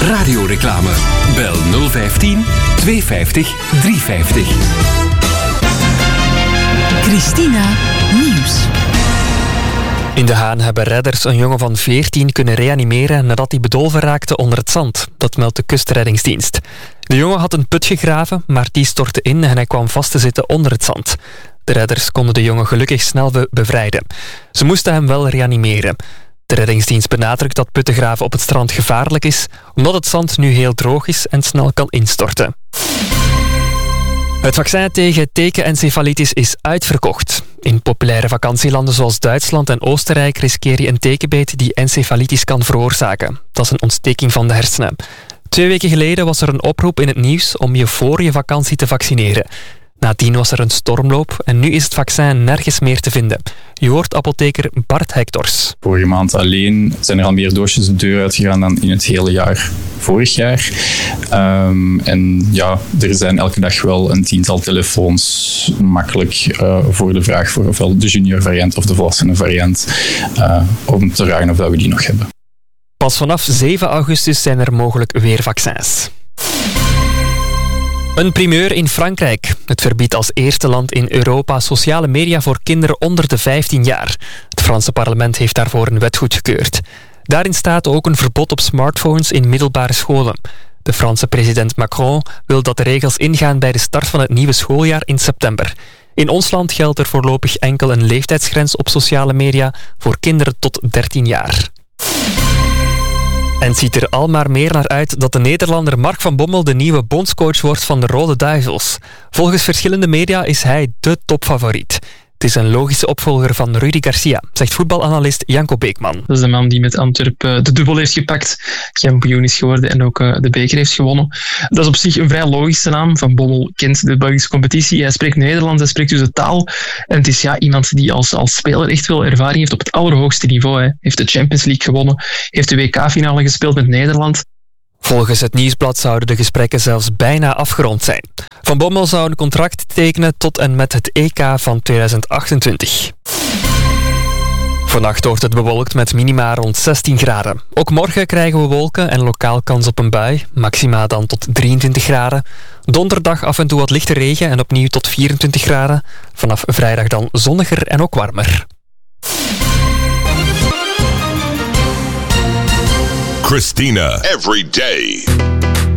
Radioreclame. Bel 015 250 350. Christina Nieuws. In De Haan hebben redders een jongen van 14 kunnen reanimeren nadat hij bedolven raakte onder het zand. Dat meldt de kustreddingsdienst. De jongen had een put gegraven, maar die stortte in en hij kwam vast te zitten onder het zand. De redders konden de jongen gelukkig snel bevrijden. Ze moesten hem wel reanimeren. De reddingsdienst benadrukt dat putten graven op het strand gevaarlijk is, omdat het zand nu heel droog is en snel kan instorten. Het vaccin tegen tekenencefalitis is uitverkocht. In populaire vakantielanden zoals Duitsland en Oostenrijk riskeer je een tekenbeet die encefalitis kan veroorzaken. Dat is een ontsteking van de hersenen. 2 weken geleden was er een oproep in het nieuws om je voor je vakantie te vaccineren. Nadien was er een stormloop en nu is het vaccin nergens meer te vinden. Je hoort apotheker Bart Hectors. Vorige maand alleen zijn er al meer doosjes de deur uitgegaan dan in het hele jaar vorig jaar. En ja, er zijn elke dag wel een 10-tal telefoons makkelijk voor de vraag voor ofwel de junior variant of de volwassenen variant om te vragen of dat we die nog hebben. Pas vanaf 7 augustus zijn er mogelijk weer vaccins. Een primeur in Frankrijk. Het verbiedt als eerste land in Europa sociale media voor kinderen onder de 15 jaar. Het Franse parlement heeft daarvoor een wet goedgekeurd. Daarin staat ook een verbod op smartphones in middelbare scholen. De Franse president Macron wil dat de regels ingaan bij de start van het nieuwe schooljaar in september. In ons land geldt er voorlopig enkel een leeftijdsgrens op sociale media voor kinderen tot 13 jaar. En het ziet er al maar meer naar uit dat de Nederlander Mark van Bommel de nieuwe bondscoach wordt van de Rode Duivels. Volgens verschillende media is hij dé topfavoriet. Het is een logische opvolger van Rudy Garcia, zegt voetbalanalist Janko Beekman. Dat is de man die met Antwerpen de dubbel heeft gepakt, kampioen is geworden en ook de beker heeft gewonnen. Dat is op zich een vrij logische naam. Van Bommel kent de Belgische competitie. Hij spreekt Nederlands, hij spreekt dus de taal. En het is iemand die als speler echt veel ervaring heeft op het allerhoogste niveau. Hij heeft de Champions League gewonnen, heeft de WK-finale gespeeld met Nederland. Volgens het Nieuwsblad zouden de gesprekken zelfs bijna afgerond zijn. Van Bommel zou een contract tekenen tot en met het EK van 2028. Vannacht wordt het bewolkt met minima rond 16 graden. Ook morgen krijgen we wolken en lokaal kans op een bui. Maxima dan tot 23 graden. Donderdag af en toe wat lichte regen en opnieuw tot 24 graden. Vanaf vrijdag dan zonniger en ook warmer. Christina. Every day.